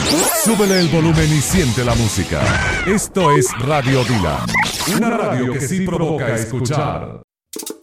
Súbele el volumen y siente la música. Esto es Radio Dylan, una radio que sí provoca escuchar.